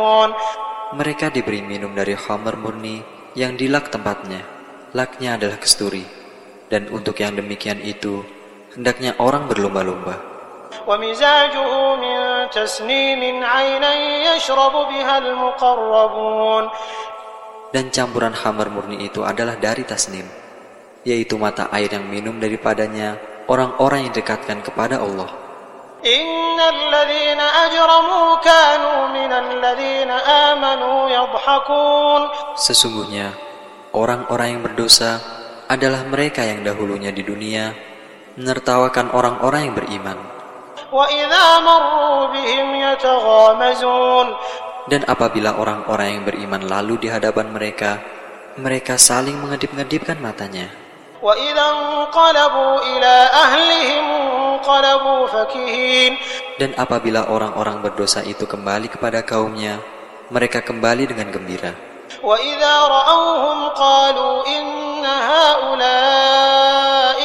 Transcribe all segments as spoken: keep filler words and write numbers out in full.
يعلمون. Mereka diberi minum dari khamar murni yang dilak tempatnya. Laknya adalah kesturi. Dan untuk yang demikian itu, hendaknya orang berlomba-lomba. ومزاجه من تسنيم عينا يشرب بها المقربون. Dan campuran khamar murni itu adalah dari tasnim, yaitu mata air yang minum daripadanya orang-orang yang dekatkan kepada Allah. إن الذين أجرموا كانوا من الذين آمنوا يضحكون. Sesungguhnya orang-orang yang berdosa adalah mereka yang dahulunya di dunia menertawakan orang-orang yang beriman. وإذا مروا بهم يتغامزون. Dan apabila orang-orang yang beriman lalu di hadapan mereka, mereka saling mengedip-ngedipkan matanya. وَإِذَا انقَلَبُوا إِلَى أَهْلِهِمْ انقَلَبُوا فَكِهِينَ. Dan apabila orang-orang berdosa itu kembali kepada kaumnya, mereka kembali dengan gembira. وَإِذَا رَأَوْهُمْ قَالُوا إِنَّ هَؤُلَاءِ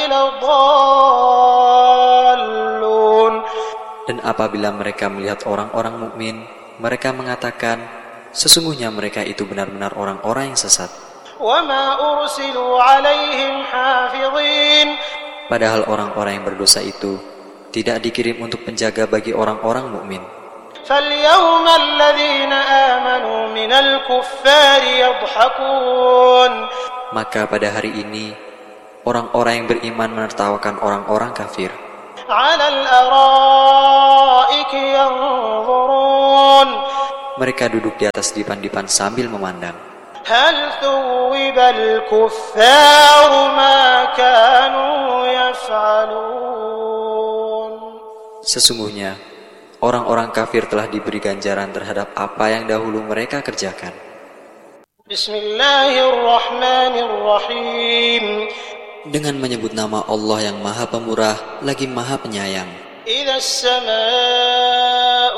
لَضَالُّونَ. Dan apabila mereka melihat orang-orang mukmin, mereka mengatakan, sesungguhnya mereka itu benar-benar orang-orang yang sesat. وَمَا أُرْسِلُوا عَلَيْهِمْ حَافِظِينَ. Padahal orang-orang yang berdosa itu tidak dikirim untuk penjaga bagi orang-orang mukmin. فَالْيَوْمَ الَّذِينَ آمَنُوا مِنَ الْكُفَّارِ يَضْحَكُونَ. Maka pada hari ini, orang-orang yang beriman menertawakan orang-orang kafir. عَلَى الْأَرَائِكِ يَنظُرُونَ. Mereka duduk di atas dipan-dipan sambil memandang. هَلْ ثُوِّبَ الْكُفَّارُ مَا كَانُوا يَفْعَلُونَ. Sesungguhnya, orang-orang kafir telah diberi ganjaran terhadap apa yang dahulu mereka kerjakan. Bismillahirrahmanirrahim. Dengan menyebut nama Allah yang Maha Pemurah lagi Maha Penyayang. إِذَا السَّمَاءُ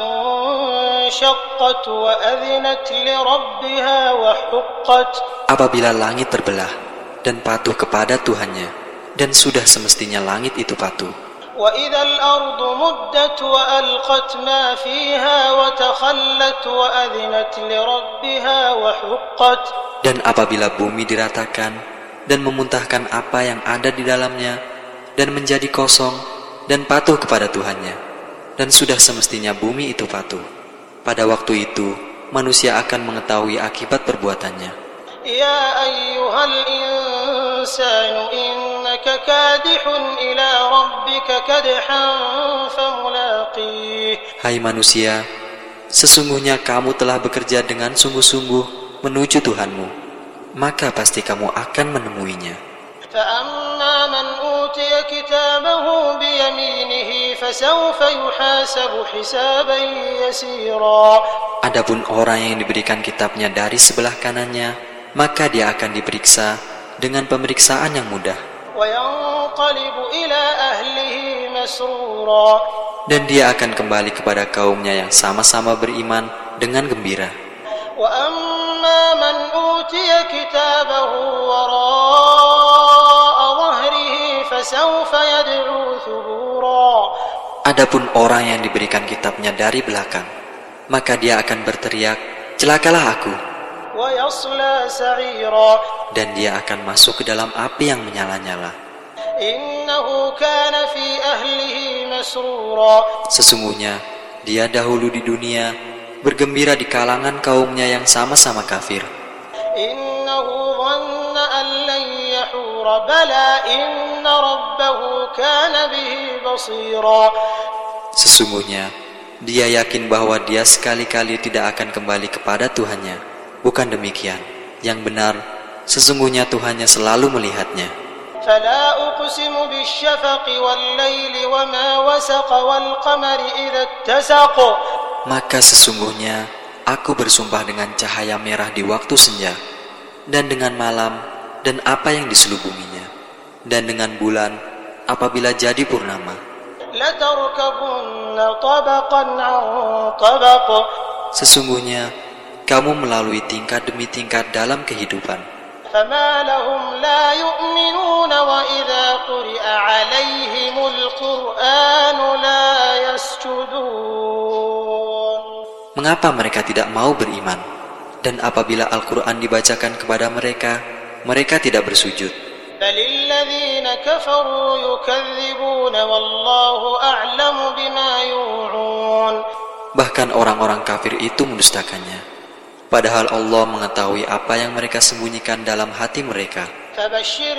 انشَقَّتْ وَأَذِنَتْ لِرَبِّهَا وَحُقَّتْ. Apabila langit terbelah dan patuh kepada Tuhannya, dan sudah semestinya langit itu patuh. وَإِذَا الْأَرْضُ مُدَّتْ وَأَلْقَتْ مَا فِيهَا وَتَخَلَّتْ وَأَذِنَتْ لِرَبِّهَا وَحُقَّتْ. Dan apabila bumi diratakan dan memuntahkan apa yang ada di dalamnya, dan menjadi kosong dan patuh kepada Tuhannya, dan sudah semestinya bumi itu patuh. Pada waktu itu, manusia akan mengetahui akibat perbuatannya. Ya ayyuhal insanu innaka kadihun ila rabbika kadhan famulaqih. Hai manusia, sesungguhnya kamu telah bekerja dengan sungguh-sungguh menuju Tuhanmu, maka pasti kamu akan menemuinya. فَأَمَّا مَنْ أُوتِيَ كِتَابَهُ بِيَمِينِهِ فَسَوْفَ يُحَاسَبُ حِسَابًا يَسِيرًا. Adapun orang yang diberikan kitabnya dari sebelah kanannya, maka dia akan diperiksa dengan pemeriksaan yang mudah. وَيَنْقَلِبُ إِلَى أَهْلِهِ مَسْرُورًا. Dan dia akan kembali kepada kaumnya yang sama-sama beriman dengan gembira. وَأَمَّا مَنْ أُوتِيَ كِتَابَهُ وَرَاءَ ظَهْرِهِ فَسَوْفَ يَدْعُو ثُبُورًا. Adapun orang yang diberikan kitabnya dari belakang, maka dia akan berteriak, celakalah aku. وَيَصْلَى سَعِيرًا. Dan dia akan masuk ke dalam api yang menyala-nyala. إِنَّهُ كَانَ فِي أَهْلِهِ مَسْرُورًا. Sesungguhnya dia dahulu di dunia bergembira di kalangan kaumnya yang sama-sama kafir. إِنَّهُ ظَنَّ أَن لَّن يَحُورَ بَلَى إِنَّ رَبَّهُ كَانَ بِهِ بَصِيرًا. Sesungguhnya dia yakin bahwa dia sekali-kali tidak akan kembali kepada Tuhannya. Bukan demikian. Yang benar, sesungguhnya Tuhannya selalu melihatnya. فَلَا أُقْسِمُ بِالشَّفَقِ وَاللَّيْلِ وَمَا وَسَقَ وَالْقَمَرِ إِذَا اتَّسَقَ. Maka sesungguhnya aku bersumpah dengan cahaya merah di waktu senja, dan dengan malam dan apa yang diselubunginya, dan dengan bulan apabila jadi purnama. لَتَرْكَبُنَّ طَبَقًا عَنْ طَبَقٍ. Sesungguhnya kamu melalui tingkat demi tingkat dalam kehidupan. فَمَا لَهُمْ لَا يُؤْمِنُونَ وَإِذَا قُرِئَ عَلَيْهِمُ الْقُرْآنُ لَا يَسْجُدُونَ. Mengapa mereka tidak mau beriman? Dan apabila Al-Quran dibacakan kepada mereka, mereka tidak bersujud. بل الذين كفروا يكذبون والله أعلم بما يوعون. Bahkan orang-orang kafir itu mendustakannya, padahal Allah mengetahui apa yang mereka sembunyikan dalam hati mereka. فبشر